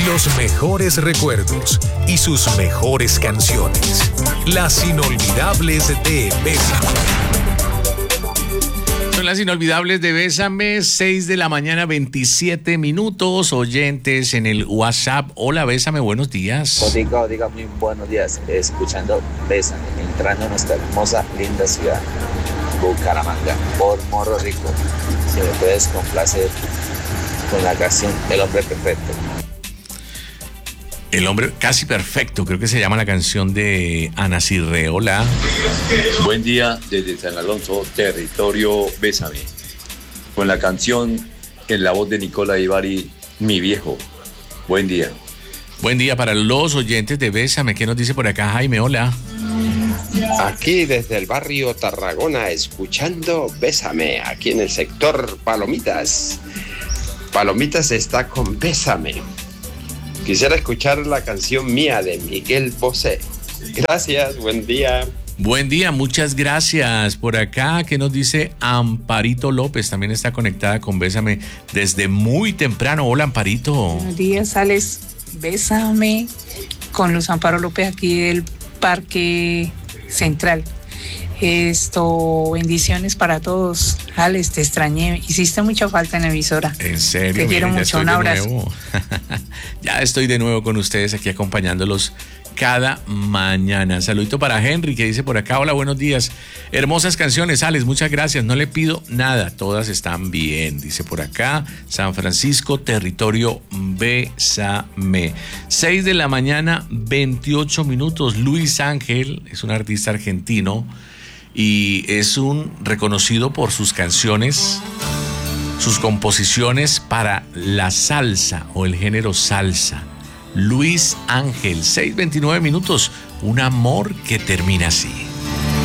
Los mejores recuerdos y sus mejores canciones. Las inolvidables de Bésame. Son las inolvidables de Bésame, 6 de la mañana, 27 minutos. Oyentes en el WhatsApp. Hola, Bésame, buenos días. Diga, muy buenos días. Escuchando Bésame, entrando en nuestra hermosa, linda ciudad, Bucaramanga, por Morro Rico. Si me puedes complacer con la canción El Hombre Perfecto. El hombre casi perfecto, creo que se llama la canción de Ana Cirre. Hola. Buen día desde San Alonso, territorio Bésame. Con la canción en la voz de Nicola Ibarri, Mi Viejo. Buen día. Buen día para los oyentes de Bésame. ¿Qué nos dice por acá, Jaime? Hola. Aquí desde el barrio Tarragona, escuchando Bésame, aquí en el sector Palomitas. Palomitas está con Bésame. Quisiera escuchar la canción mía de Miguel Bosé. Gracias, buen día. Buen día, muchas gracias. Por acá, ¿qué nos dice Amparito López? También está conectada con Bésame desde muy temprano. Hola, Amparito. Buenos días, Alex. Bésame con Luz Amparo López aquí del Parque Central. Bendiciones para todos. Alex, te extrañé. Hiciste mucha falta en la emisora. En serio. Te quiero mucho. Un abrazo. Ya estoy de nuevo con ustedes aquí acompañándolos cada mañana. Saludito para Henry que dice por acá, hola, buenos días. Hermosas canciones, Alex, muchas gracias. No le pido nada, todas están bien. Dice por acá, San Francisco, territorio Bésame. 6 de la mañana, 28 minutos. Luis Ángel es un artista argentino y es un reconocido por sus canciones, sus composiciones para la salsa o el género salsa. Luis Ángel, 6:29 minutos, un amor que termina así.